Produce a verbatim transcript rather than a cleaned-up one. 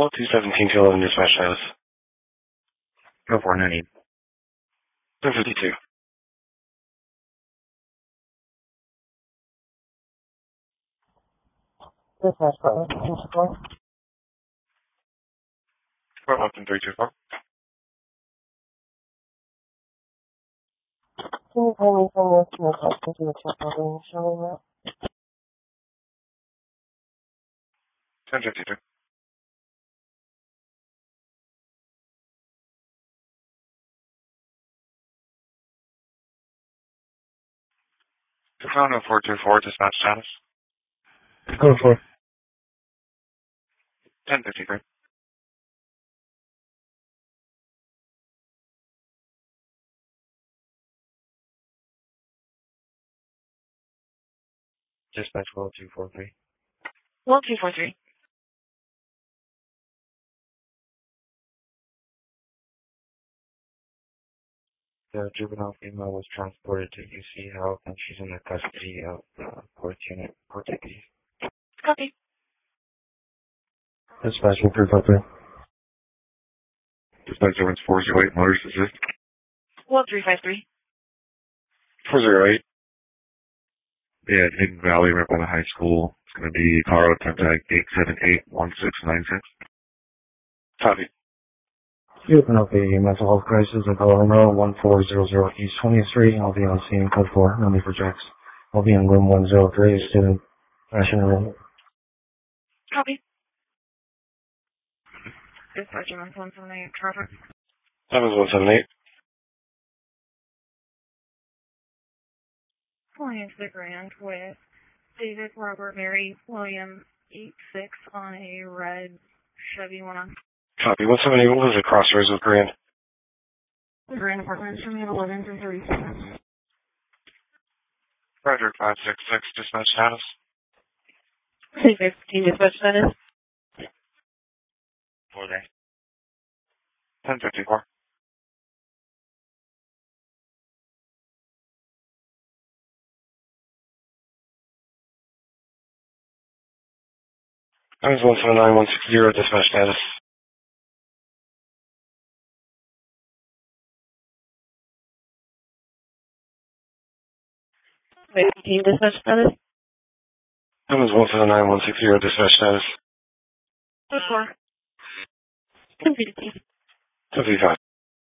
Well, two seventeen to eleven dispatch status. Go for no need. ten fifty-two. Dispatch button. Can Fort Lupton three two four. you kindly send this to the question to the check building showing that? ten fifty-two. Toronto four two four dispatch status. Go for ten fifty-three. Dispatch World two four three. Well, two four three. The juvenile female was transported to U C Health and she's in the custody of uh, Port Unit, Port Deputies. Copy. Dispatch World three five three. Dispatch seven four zero eight motors assist. Well, three five three. four zero eight. Yeah, Hidden Valley right by the high school. It's going to be Colorado contact eight seven eight one six nine six. Copy. You open up a mental health crisis in Colorado, one four zero zero East twentieth Street. I'll be on scene, code four, no need for checks. I'll be in room one zero three, student ration room. Copy. Dispatcher one seven seven eight, traffic. seven one seven eight. Flying to the Grand with David, Robert, Mary, William, eight six on a red Chevy one on. Copy. one seven eight, what was it? Crossroads with Grand? The Grand apartment, show me at eleven through thirty-seven. Roger, five six six, dispatch status. six fifteen dispatch status. Four day. ten fifty-four. That was one seven nine one six zero, dispatch status. fifteen dispatch status. That was one seven nine one six zero, dispatch status. Four. ten fifty-two. ten fifty-five.